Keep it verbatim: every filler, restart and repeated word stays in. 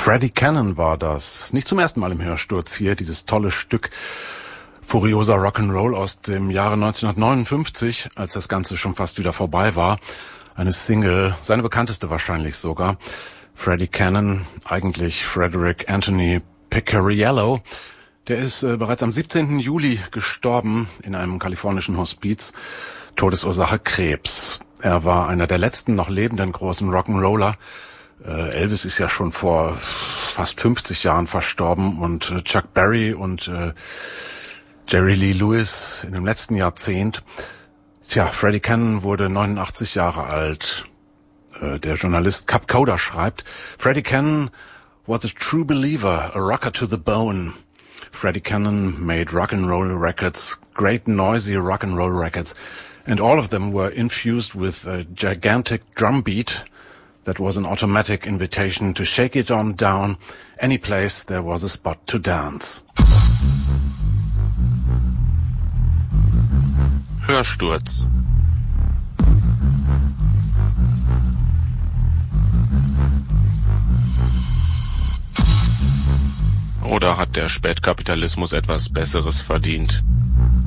Freddie Cannon war das. Nicht zum ersten Mal im Hörsturz hier, dieses tolle Stück furioser Rock'n'Roll aus dem Jahre neunzehnhundertneunundfünfzig, als das Ganze schon fast wieder vorbei war. Eine Single, seine bekannteste wahrscheinlich sogar. Freddie Cannon, eigentlich Frederick Anthony Picariello, der ist äh, bereits am siebzehnten Juli gestorben in einem kalifornischen Hospiz. Todesursache Krebs. Er war einer der letzten noch lebenden großen Rock'n'Roller. Äh, Elvis ist ja schon vor fast fünfzig Jahren verstorben und äh, Chuck Berry und äh, Jerry Lee Lewis in dem letzten Jahrzehnt. Tja, Freddie Cannon wurde neunundachtzig Jahre alt. Äh, der Journalist Cap Coda schreibt, Freddie Cannon was a true believer, a rocker to the bone. Freddie Cannon made rock'n'roll records, great noisy rock'n'roll records, and all of them were infused with a gigantic drum beat that was an automatic invitation to shake it on down any place there was a spot to dance. Hörsturz. Oder hat der Spätkapitalismus etwas Besseres verdient?